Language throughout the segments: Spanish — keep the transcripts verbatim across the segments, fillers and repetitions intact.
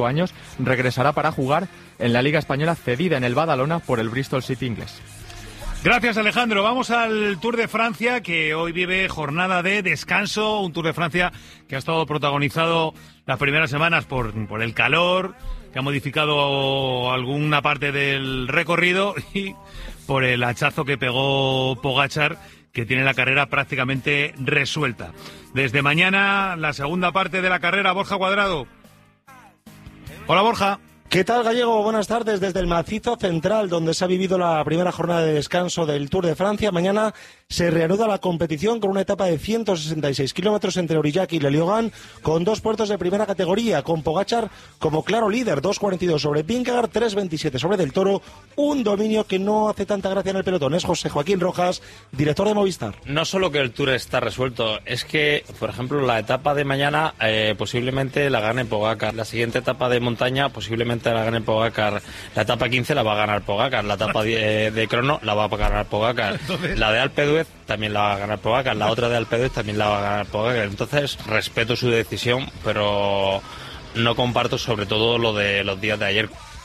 cinco años, regresará para jugar en la Liga Española cedida en el Badalona por el Bristol City inglés. Gracias, Alejandro. Vamos al Tour de Francia, que hoy vive jornada de descanso. Un Tour de Francia que ha estado protagonizado las primeras semanas por, por el calor, que ha modificado alguna parte del recorrido, y por el hachazo que pegó Pogačar, que tiene la carrera prácticamente resuelta. Desde mañana, la segunda parte de la carrera. Borja Cuadrado. Hola, Borja. ¿Qué tal, Gallego? Buenas tardes desde el macizo central, donde se ha vivido la primera jornada de descanso del Tour de Francia. Mañana se reanuda la competición con una etapa de ciento sesenta y seis kilómetros entre Aurillac y Le Lieugan, con dos puertos de primera categoría, con Pogačar como claro líder, dos cuarenta y dos sobre Vingegaard, tres veintisiete sobre Del Toro, un dominio que no hace tanta gracia en el pelotón. Es José Joaquín Rojas, director de Movistar. No solo que el Tour está resuelto, es que, por ejemplo, la etapa de mañana eh, posiblemente la gane Pogačar, la siguiente etapa de montaña posiblemente la gane Pogačar, la etapa quince la va a ganar Pogačar, la etapa de, de crono la va a ganar Pogačar, la de Alpe d'Huez también la va a ganar Pogačar, la otra de Alpe d'Huez también la va a ganar Pogačar. Entonces respeto su decisión, pero no comparto sobre todo lo de los días de ayer.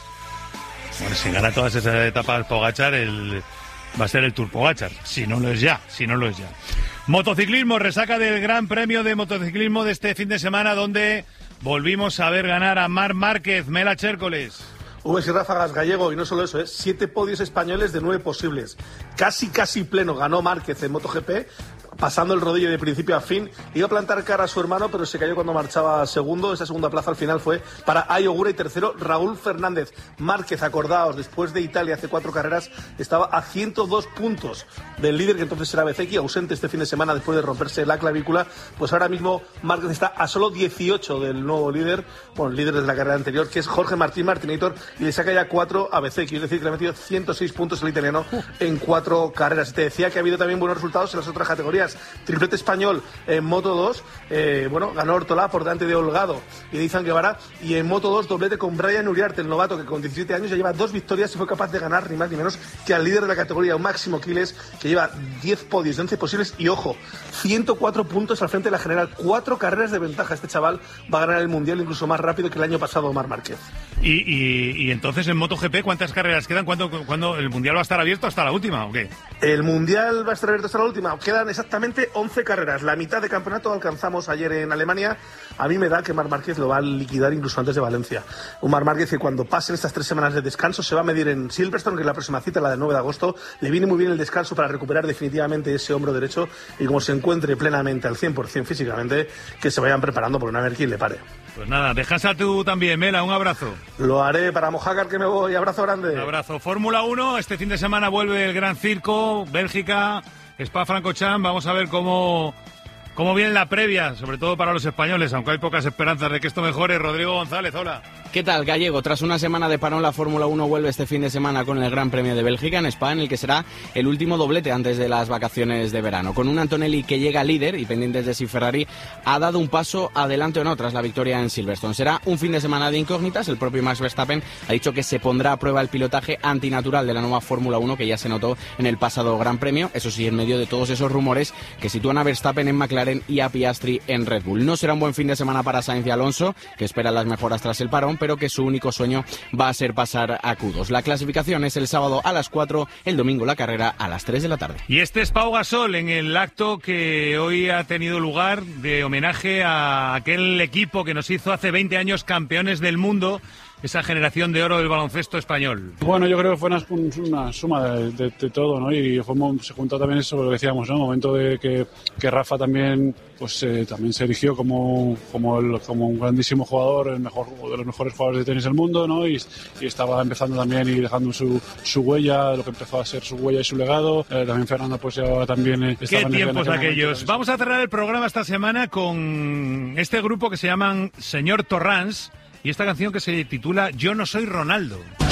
Bueno, si gana todas esas etapas Pogačar, el, va a ser el Tour Pogačar, si no lo es ya, si no lo es ya. Motociclismo, resaca del Gran Premio de Motociclismo de este fin de semana, donde volvimos a ver ganar a Marc Márquez. Mela Chércoles. Ubes y ráfagas, Gallego, y no solo eso, ¿eh? Siete podios españoles de nueve posibles. Casi, casi pleno ganó Márquez en MotoGP, pasando el rodillo de principio a fin. Iba a plantar cara a su hermano, pero se cayó cuando marchaba segundo. Esa segunda plaza al final fue para Ayogura, y tercero Raúl Fernández. Márquez, acordaos, después de Italia hace cuatro carreras, estaba a ciento dos puntos del líder, que entonces era Bezzecchi, ausente este fin de semana después de romperse la clavícula. Pues ahora mismo Márquez está a solo dieciocho del nuevo líder, bueno, el líder de la carrera anterior, que es Jorge Martín Martinator, y le saca ya cuatro a Bezzecchi, es decir, que le ha metido ciento seis puntos el italiano en cuatro carreras. Te decía que ha habido también buenos resultados en las otras categorías. Triplete español en Moto dos, eh, bueno, ganó Ortolá por delante de Holgado y de Izan Guevara, y en Moto dos doblete con Brian Uriarte, el novato, que con diecisiete años ya lleva dos victorias y fue capaz de ganar ni más ni menos que al líder de la categoría, un Máximo Quiles, que lleva diez podios de once posibles, y ojo, ciento cuatro puntos al frente de la general, cuatro carreras de ventaja. Este chaval va a ganar el Mundial incluso más rápido que el año pasado Omar Márquez. Y, y, y entonces en MotoGP, ¿cuántas carreras quedan? ¿Cuándo, ¿Cuándo el Mundial va a estar abierto hasta la última o qué? El Mundial va a estar abierto hasta la última. Quedan exactamente once carreras. La mitad de campeonato alcanzamos ayer en Alemania. A mí me da que Marc Márquez lo va a liquidar incluso antes de Valencia. Un Marc Márquez que cuando pasen estas tres semanas de descanso se va a medir en Silverstone, que es la próxima cita, la del nueve de agosto. Le viene muy bien el descanso para recuperar definitivamente ese hombro derecho, y como se encuentre plenamente al cien por ciento físicamente, que se vayan preparando por no haber quien le pare. Pues nada, descansa tú también, Mela, un abrazo. Lo haré para Mojácar, que me voy. Abrazo grande. Un abrazo. Fórmula uno, este fin de semana vuelve el Gran Circo, Bélgica, Spa-Francorchamps. Vamos a ver cómo, cómo viene la previa, sobre todo para los españoles, aunque hay pocas esperanzas de que esto mejore. Rodrigo González, hola. ¿Qué tal, Gallego? Tras una semana de parón, la Fórmula uno vuelve este fin de semana con el Gran Premio de Bélgica en Spa, en el que será el último doblete antes de las vacaciones de verano. Con un Antonelli que llega líder y pendientes de si Ferrari ha dado un paso adelante o no tras la victoria en Silverstone. Será un fin de semana de incógnitas. El propio Max Verstappen ha dicho que se pondrá a prueba el pilotaje antinatural de la nueva Fórmula uno, que ya se notó en el pasado Gran Premio. Eso sí, en medio de todos esos rumores que sitúan a Verstappen en McLaren y a Piastri en Red Bull. No será un buen fin de semana para Sainz y Alonso, que esperan las mejoras tras el parón, pero que su único sueño va a ser pasar a Q dos. La clasificación es el sábado a las cuatro, el domingo la carrera a las tres de la tarde. Y este es Pau Gasol en el acto que hoy ha tenido lugar de homenaje a aquel equipo que nos hizo hace veinte años campeones del mundo, esa generación de oro del baloncesto español. Bueno, yo creo que fue una, una suma de, de, de todo, ¿no? Y fue, se juntó también eso, lo que decíamos, ¿no? El momento de que, que Rafa también, pues, eh, también se erigió como, como, el, como un grandísimo jugador, el mejor de los mejores jugadores de tenis del mundo, ¿no? Y, y estaba empezando también y dejando su, su huella, lo que empezó a ser su huella y su legado. Eh, también Fernando, pues, ya también eh, ¿Qué tiempos aquellos? Momento. Vamos a cerrar el programa esta semana con este grupo que se llaman Señor Torrans, y esta canción que se titula Yo no soy Ronaldo.